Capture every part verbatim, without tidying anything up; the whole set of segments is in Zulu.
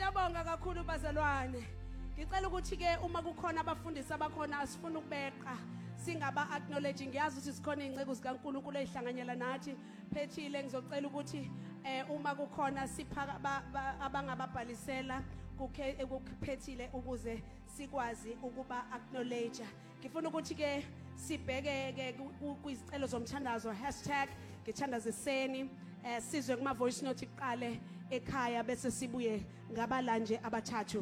Siyabonga kakhulu bazalwane. Ngicela ukuthi ke uma kukhona abafundisi abakhona asifuna ukubeqa singaba acknowledge ngiyazi ukuthi sikhona izingcebo zikaNkulunkulu ezihlanganyela nathi phethile ngizocela ukuthi eh uma kukhona sipha abangababhalisela kuphethile ukuze sikwazi ukuba acknowledge. Ngifuna ukuthi ke sibheke ke kwizicelo zomthandazo hashtag ngithandaziseni eh sizwe kuma voice note iqale ekhaya bese sibuye ngabalanje abathathu.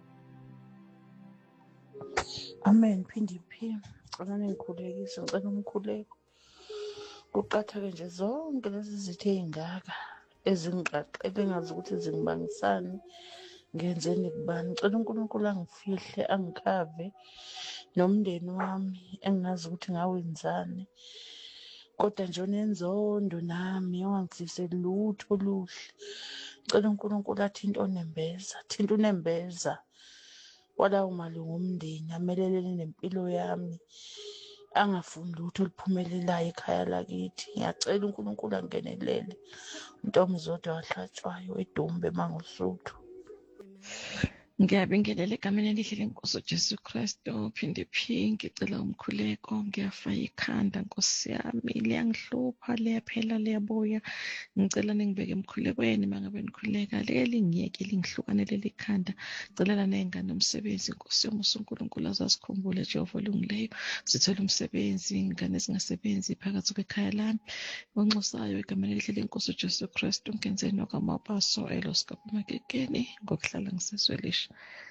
Amen. Phindi phi. Ngicela ningikhulekise, ngicela umkhuleko. Kuqathake nje zonke lezi zithe ezingaka ezingqaqele engazi ukuthi zingibangisani. Ngenzeni kubani? Ngicela uNkulunkulu angifihle, angikhave nomndeni wami engazi ukuthi ngawenzani. Kodwa nje onenzondo nami ongangifiseli lutho oluhle. Ngicela uNkulunkulu athinte onembeza, thinta unembeza. Walawo malungu omndeni amelelene nempilo yami angafuni lutho oluphumelelayo ekhaya lakithi. Ngiyacela uNkulunkulu angenelele uNtomzodwa wahlatshwayo eDumbe eMangosuthu. Ngiyabingelela egameni elihle leNkosi uJesu Kristu. Phinde phi ngicela umkhuleko, ngiyafaya ikhanda Nkosi yami, liyangihlupha liyaphela liyabuya. Ngicela ningibeke emkhulekweni mangabe nikhuleka leli ngiyeke lingihlukane leli khanda. Ngicela nengane umsebenzi Nkosi yomusa uNkulunkulu azasikhumbule Jehova olungileyo. Sithole umsebenzi ingane ezingasebenzi phakathi kwekhaya lami. Onxusayo egameni elihle leNkosi uJesu Kristu ngenzeni okwamapaso eloskapa makekeni ngokuhlala ngisezwelisha.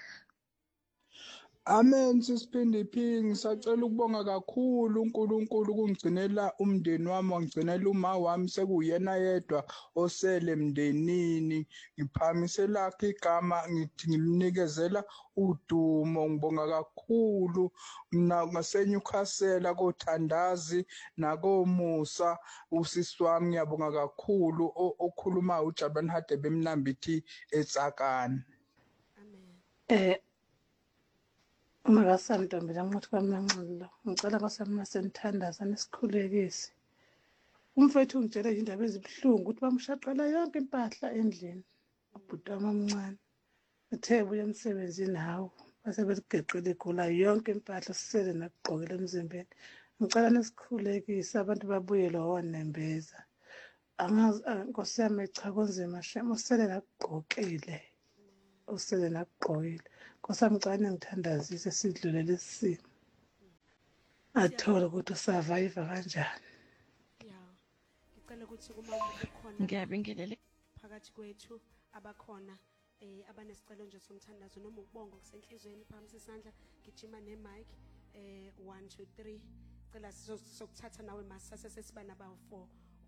Amen. Sisiphinde phi ngisacela ukubonga kakhulu uNkulunkulu ukungigcinela umndeni wami, wangigcinela uma wami sekuyena yedwa osele emndenini. Ngiphakamisela lakhe igama ngithi ngimnikezela udumo. Ngibonga kakhulu mina ngaseNewcastle koThandazi nakoMusa usisi wami, ngiyabonga kakhulu okhuluma uJabulani Hadebe eMnambithi eTsakani. Amen. Eh Umakasami Ntombi lamuthi kwaMnxulo. Ngicela kwasami nasenithandaza nesikhulekisi. Umfethu ungitshela indaba ezibuhlungu ukuthi bamshaqela yonke impahla endlini. Ubhuti wami omncane uthe buya emsebenzini hawo base beligeqile igula yonke impahla sisele nakugqokela emzimbeni. Ngicela nesikhulekisi abantu babuye lo wonembeza. Angazi Nkosi yami cha konzima shema usele nakugqokile. Usele nakugqokile. Nkosi yami ngicela ngithandazise sidlule lesimo. Athola ukuthi usurvive kanjani. Yeah. Ngicela ukuthi uma kukhona Ngiyabingelela phakathi kwethu abakhona eh abanesicelo nje somthandazo noma ukubonga kusenhlizweni phambi isandla gijima nemic eh one two three cela sizokuthatha nawe masasa sesiba nabawu four.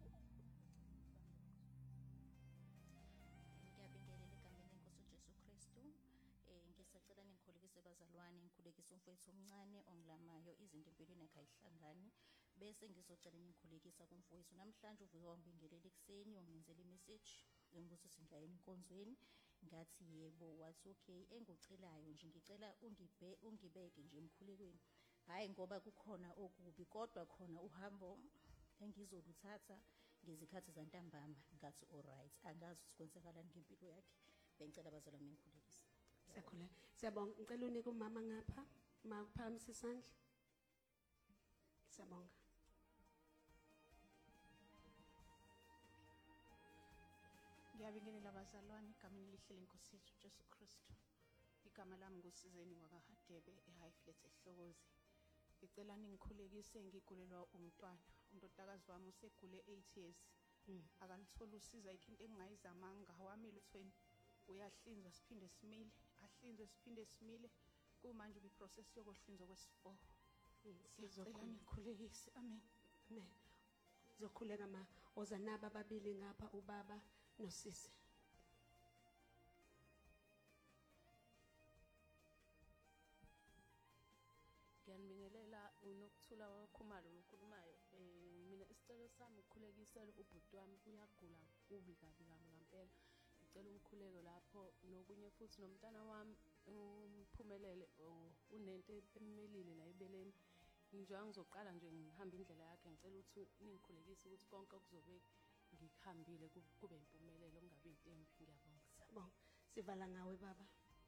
Ngisacela ningikhulekise bazalwane, ngikhulekise umfowethu omncane ongilamayo izinto empilweni yakhe ayihlangani bese ngizocela ningikhulekisa kumfowethu namhlanje uvuke wangibingelela ekuseni wangenzela imessage ngibuza ukuthi ngiyayena inkonzweni ngathi yebo wathi okay engicelayo nje ngicela ungibe ungibeke nje emkhulekweni hayi ngoba kukhona okubi kodwa khona uhambo engizoluthatha ngezikhathi zantambama ngathi alright angazi ukuthi kwenzakalani ngempilo yakhe bengicela bazalwane ningikhulekise. Siyakhula. Siyabonga. Ngicela unike umama ngapha. Ma kuphakamisa isandla. Siyabonga. Ngiyabingelela bazalwane egameni elihle leNkosi yethu Jesu Kristu. Igama lami nguSizeni wakwaHadebe eHighflat eHlokozi. Ngicela ningikhulekise ngigulelwa umntwana. Undodakazi wami usegule eight years. Akaluthola usiza ikinto engingayizamanga wamile uthweni uyahlinzwa siphinde simile ahlinzwe siphinde simile kumanje ubi process yokuhlinzwa kwesifour. Sizocela nikhulekise. Amen. Amen. Zokhuleka ma ozanaba ababili ngapha ubaba nosisi. Ngiyanibingelela unokuthula wakhumalo lokhulumayo eh mina isicelo sami ukukhulekisela ubhuti wami uyagula kubi kabi kabi ngempela. Ngicela umkhuleko lapho nokunye futhi nomntana wami umphumelele unento emelile la ebeleni. Njengoba ngizoqala nje ngihamba indlela yakhe ngicela ukuthi ningikhulekise ukuthi konke kuzobe ngihambile kube impumelelo kungabi intembi. Ngiyabonga. Siyabonga. Sivala ngawe baba.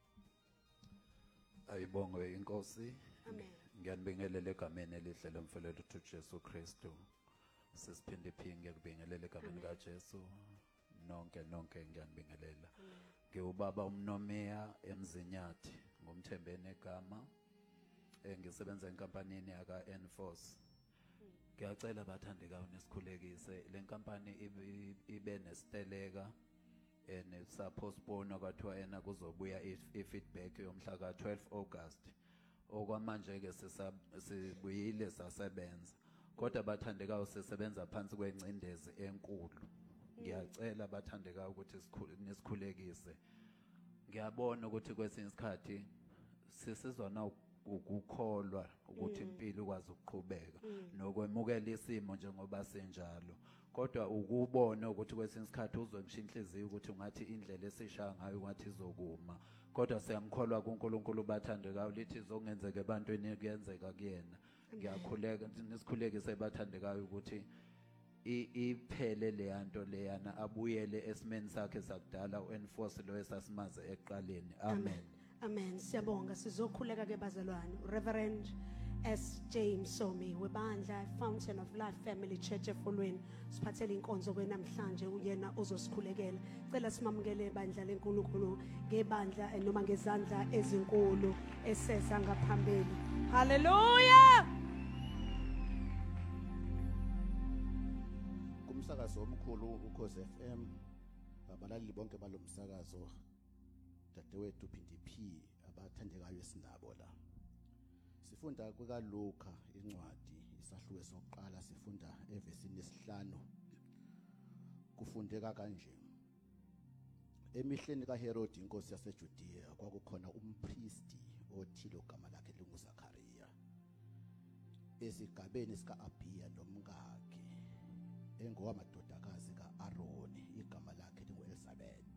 Ayibongwe inkosi. Amen. Ngiyanibingelela egameni elihle lomfeletu uJesu Kristu. Sisiphinde phinge ngiyakubingelela egameni kaJesu. Nonke nonke ngiyanibingelela. Ngiwubaba umnomeya emzinyathi ngumthembene egama. Ngisebenza enkampanini yaka Enforce. Ngiyacela bathandekayo nesikhulekise le nkampani ibe nesiteleka and sapostpone kwathiwa ena kuzobuya i-feedback yomhla ka twelve August. Okwamanje ke sibuyile sasebenza. Kodwa bathandekayo sisebenza phansi kwencindezi enkulu. Ngiyacela bathandekayo ukuthi nisikhulekise. Ngiyabona ukuthi kwesinye isikhathi sisizwa na ukukholwa ukuthi impilo ikwazi ukuqhubeka nokwemukela isimo njengoba senjalo. Kodwa ukubona ukuthi kwesinye isikhathi uzongisha inhliziyo ukuthi ungathi indlela esishaya ngayo ngathi izokuma. Kodwa siyamkholwa kuNkulunkulu bathandekayo lithi izongenzeka ebantwini kuyenzeka kuyena. Ngiyakhuleka nisikhulekise bathandekayo ukuthi iphele le yanto leyana abuyele esimeni sakhe sakudala uEnforce lo esasimaze eqaleni. Amen. Amen. Siyabonga sizokhuleka ke bazalwane. Reverend S James Somi webandla Fountain of Life Family Church eFolweni. Siphathele inkonzo kwenamhlanje uyena uzosikhulekela. Cela simamukele ibandla leNkulunkulu ngebandla noma ngezandla ezinkulu eseza ngaphambili. Hallelujah. Kumsakazo omkhulu uKhosi F M abalali bonke balomsakazo dadewethu Phindi P abathandekayo esinabo la. Sifunda kukaLuka incwadi isahluko sokuqala sifunda evesini lesihlanu. Kufundeka kanje. Emihleni kaHerodi inkosi yaseJudiya kwakukhona umpristi othile ogama lakhe linguZakhariya. Esigabeni sikaAbiya nomkakhe engowamadodakazi kaAroni igama lakhe linguElisabeth.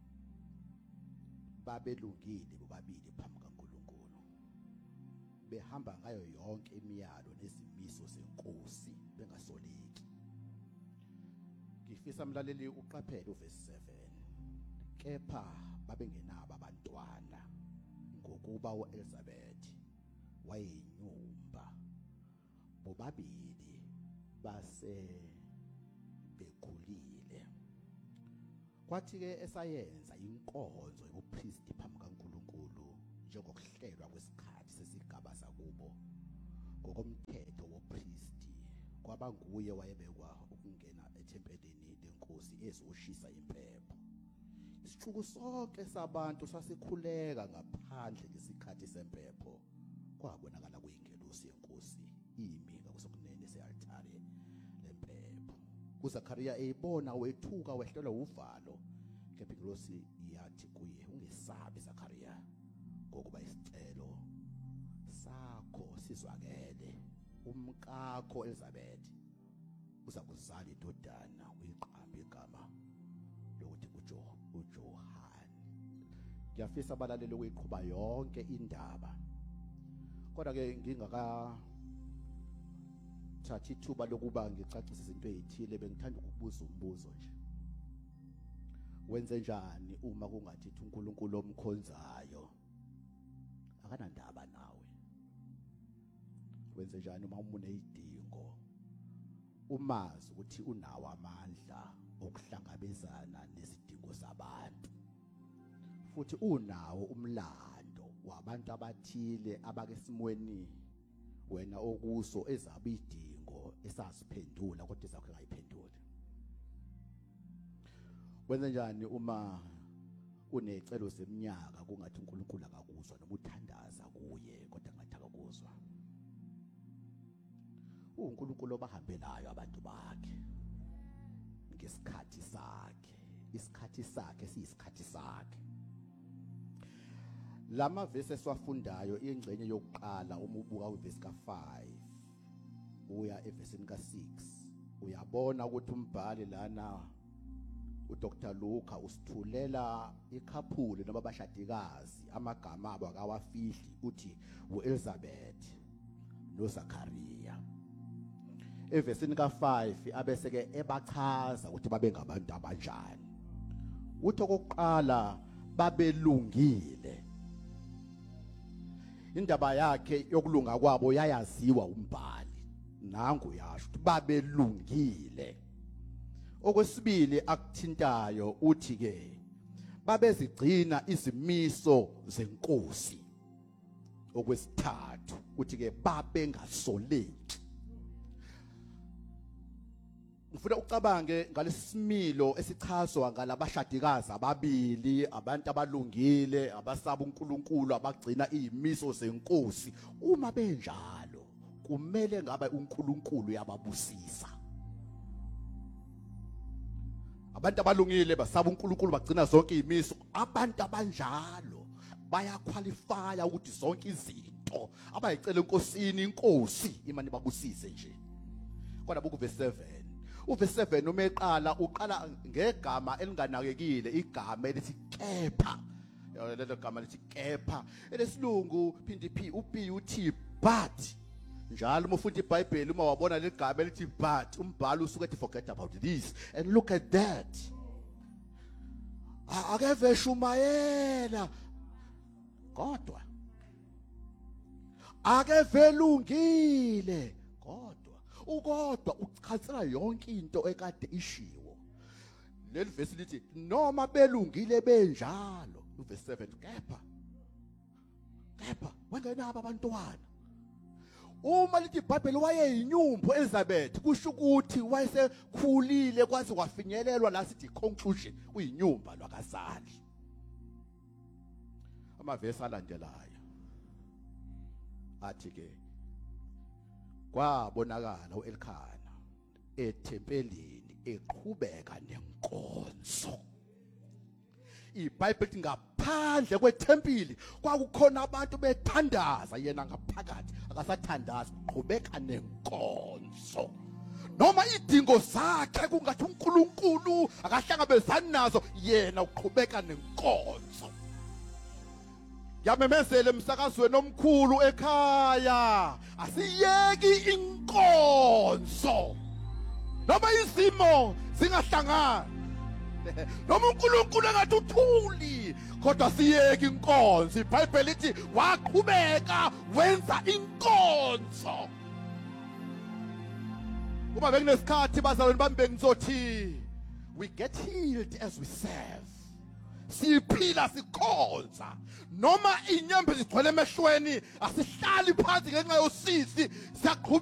Babelungile bobabili phambi kaNkulunkulu. Behamba ngayo yonke imiyalo nezimiso zenkosi bengasoleki. Ngifisa mlaleli uqaphele uverse seven. Kepha babengenabo abantwana ngokuba uElisabeth wayenyumba. Bobabili base bekhulile. Kwathi ke esayenza inkonzo yobupristi phambi kaNkulunkulu njengokuhlelwa kwesikhathi sesigaba sakubo ngokomthetho wopristi kwabanguye wayebekwa ukungena ethempelini lenkosi ezoshisa impepho. Isixuku sonke sabantu sasikhuleka ngaphandle ngesikhathi sempepho. Kwabonakala kuyingelosi yenkosi imi ngakusokunene se-altare lempepho. uZakhariya eyibona wethuka wehlelwa uvalo. Kepha ingelosi yathi kuye, ungesabi Zakhariya, ngokuba isicelo sakho sizwakele. Umkakho Elizabeth uza kuzala indodana uyiqambe igama lokuthi uJo uJohane. Ngiyafisa abalaleli ukuyiqhuba yonke indaba. Kodwa ke ngingaka thathi ithuba lokuba ngicacise izinto ezithile bengithanda ukubuza umbuzo nje. Wenze njani uma kungathithi uNkulunkulu omkhonzayo akanandaba nawe? Wenze njani uma unezidingo umazi ukuthi unawo amandla okuhlangabezana nezidingo zabantu, futhi unawo umlando wabantu abathile abakesimweni wena okuso ezabidingo esaziphendula kodwa zakho engayiphenduli? Wenze njani uma unecelo zeminyaka kungathi uNkulunkulu akakuzwa noma uthandaza kuye kodwa ngathi akakuzwa? uNkulunkulu obahambelayo abantu bakhe ngesikhathi sakhe, isikhathi sakhe siyisikhathi sakhe. Lama verse esiwafundayo ingcenye yokuqala uma ubuka uverse ka five uya evesini ka six uyabona ukuthi umbhali lana uDoctor Luka usithulela ikhaphuli noma abashadikazi amagama abo akawafihli uthi uElizabeth noZakhariya. Evesini ka five abese ke ebachaza ukuthi babe ngabantu abanjani. Uthi okokuqala babelungile. Indaba yakhe yokulunga kwabo yayaziwa umbhali. Nangu yasho ukuthi babelungile. Okwesibili akuthintayo uthi ke babezigcina izimiso zenkosi. Okwesithathu uthi ke babengasoleki. Ngifuna ucabange ngalesimilo esichazwa ngalabashadikazi ababili, abantu abalungile, abasaba uNkulunkulu, abagcina izimiso zenkosi. Uma benjalo kumele ngabe uNkulunkulu yababusisa. Abantu abalungile basaba uNkulunkulu bagcina zonke izimiso. Abantu abanjalo bayaqualifya ukuthi zonke izinto abayicela enkosini, inkosi imani babusise nje. Kodwa buku verse seven. Uverse seven uma eqala uqala ngegama elinganakekile, igama elithi kepha. Lelo gama lithi kepha. Elesilungu phindi p up uthi but. Njalo uma ufunda iBhayibheli uma wabona legama elithi but, umbhalo usuke ethi forget about this and look at that. Akeve shumayela kodwa akevelungile kodwa ukodwa uchazela yonke into ekade ishiwo. Leli verse lithi noma belungile benjalo. Uverse seven kepha kepha wengenaba abantwana. Uma lithi iBhayibheli wayeyinyumbu Elizabeth kusho ukuthi wayesekhulile kwaze kwafinyelelwa la sithi conclusion uyinyumba lwakazali. Amavesi alandelayo athi ke kwabonakala uElkhana ethempelini eqhubeka nenkonzo. iBhayibheli ngaphandle kwethempeli kwakukhona abantu bethandaza, yena ngaphakathi akasathandaza, uqhubeka nenkonzo. Noma idingo zakhe kungathi uNkulunkulu akahlangabezani nazo, yena uqhubeka nenkonzo. Yamemezele emsakazweni omkhulu ekhaya, asiyeki inkonzo. Noma izimo zingahlangana, noma uNkulunkulu engathi uthuli, kodwa siyeki inkonzo. iBhayibheli lithi waqhubeka wenza inkonzo. Uma bekunesikhathi bazalwane bami bengizothi we get healed as we serve. Siphila sikhonza. Noma inyembezi zigcwele emehlweni asihlali phansi ngenxa yosisi, siyaqhubeka